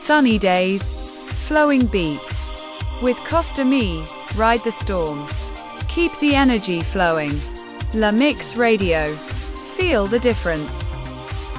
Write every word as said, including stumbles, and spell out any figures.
Sunny days, flowing beats. With Costa Me, ride the storm. Keep the energy flowing. La Mix Radio. Feel the difference.